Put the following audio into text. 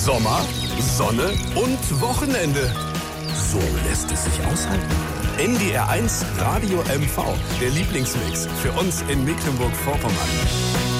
Sommer, Sonne und Wochenende. So lässt es sich aushalten. NDR1 Radio MV, der Lieblingsmix für uns in Mecklenburg-Vorpommern.